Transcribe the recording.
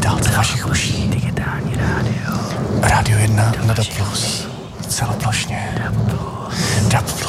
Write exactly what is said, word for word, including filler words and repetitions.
dálce vašich uší. Digitální rádio. Rádio jedna na D plus. Celoplošně. D plus.